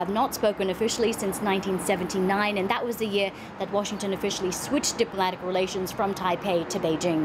have not spoken officially since 1979, and that was the year that Washington officially switched diplomatic relations from Taipei to Beijing.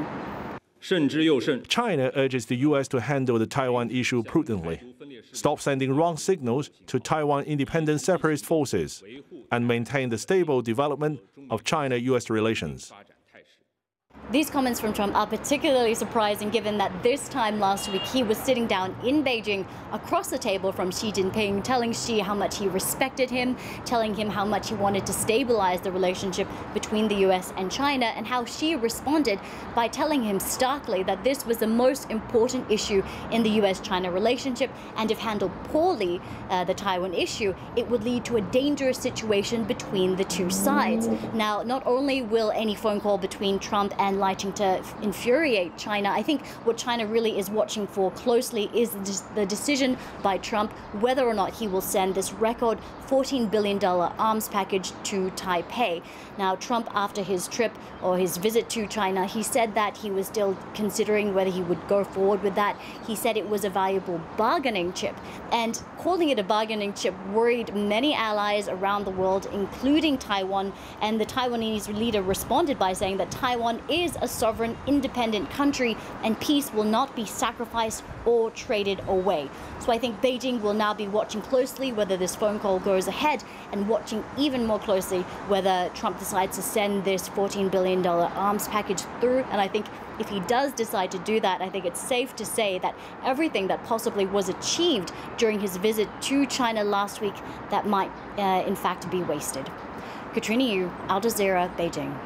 China urges the U.S. to handle the Taiwan issue prudently, stop sending wrong signals to Taiwan independent separatist forces, and maintain the stable development of China-U.S. relations. These comments from Trump are particularly surprising given that this time last week he was sitting down in Beijing across the table from Xi Jinping, telling Xi how much he respected him, telling him how much he wanted to stabilize the relationship between the US and China, and how Xi responded by telling him starkly that this was the most important issue in the US-China relationship, and if handled poorly, the Taiwan issue, it would lead to a dangerous situation between the two sides. Now, not only will any phone call between Trump and likely to infuriate China, I think what China really is watching for closely is the decision by Trump whether or not he will send this record $14 billion arms package to Taipei. Now, Trump, after his trip or his visit to China, he said that he was still considering whether he would go forward with that. He said it was a valuable bargaining chip, and calling it a bargaining chip worried many allies around the world, including Taiwan, and the Taiwanese leader responded by saying that Taiwan is a sovereign, independent country and peace will not be sacrificed or traded away. So I think Beijing will now be watching closely whether this phone call goes ahead, and watching even more closely whether Trump decides to send this $14 billion arms package through. And I think if he does decide to do that, I think it's safe to say that everything that possibly was achieved during his visit to China last week, that might in fact be wasted. Katrina Yu, Al Jazeera, Beijing.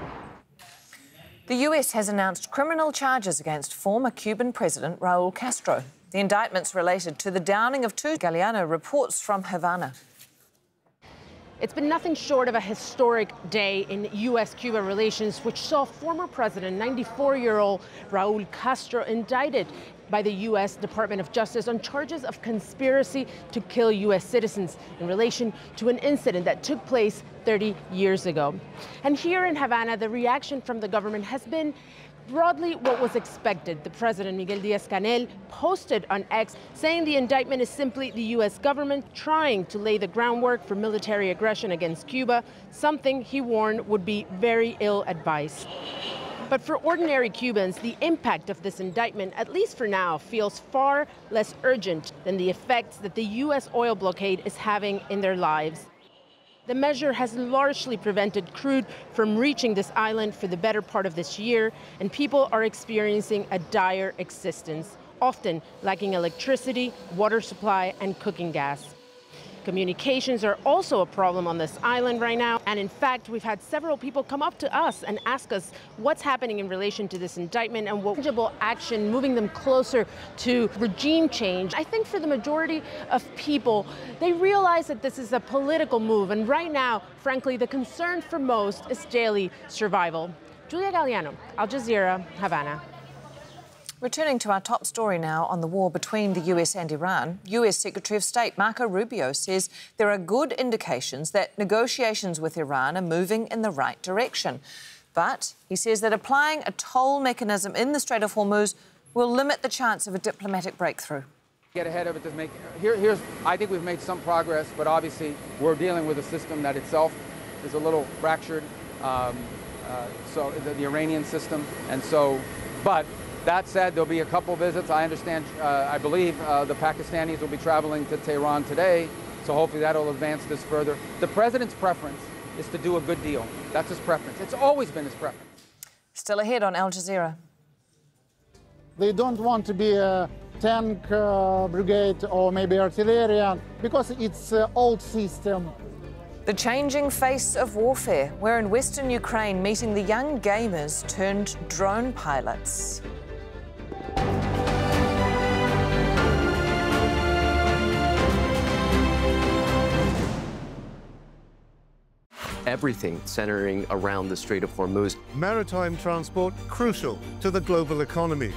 The US has announced criminal charges against former Cuban President Raul Castro. The indictments related to the downing of two. Galliano reports from Havana. It's been nothing short of a historic day in U.S.-Cuba relations, which saw former President, 94-year-old Raul Castro, indicted by the U.S. Department of Justice on charges of conspiracy to kill U.S. citizens in relation to an incident that took place 30 years ago. And here in Havana, the reaction from the government has been broadly what was expected. The president, Miguel Díaz-Canel, posted on X saying the indictment is simply the U.S. government trying to lay the groundwork for military aggression against Cuba, something he warned would be very ill-advised. But for ordinary Cubans, the impact of this indictment, at least for now, feels far less urgent than the effects that the U.S. oil blockade is having in their lives. The measure has largely prevented crude from reaching this island for the better part of this year, and people are experiencing a dire existence, often lacking electricity, water supply, and cooking gas. Communications are also a problem on this island right now, and in fact, we've had several people come up to us and ask us what's happening in relation to this indictment and what tangible action moving them closer to regime change. I think for the majority of people, they realize that this is a political move, and right now, frankly, the concern for most is daily survival. Julia Galliano, Al Jazeera, Havana. Returning to our top story now on the war between the US and Iran, US Secretary of State Marco Rubio says there are good indications that negotiations with Iran are moving in the right direction. But he says that applying a toll mechanism in the Strait of Hormuz will limit the chance of a diplomatic breakthrough. Get ahead of it to make I think we've made some progress, but obviously we're dealing with a system that itself is a little fractured, so the Iranian system, and so, but that said, there'll be a couple visits. I understand, I believe the Pakistanis will be traveling to Tehran today, so hopefully that'll advance this further. The president's preference is to do a good deal. That's his preference. It's always been his preference. Still ahead on Al Jazeera. They don't want to be a tank brigade or maybe artillery because it's an old system. The changing face of warfare. We're in Western Ukraine meeting the young gamers turned drone pilots. Everything centering around the Strait of Hormuz. Maritime transport crucial to the global economy.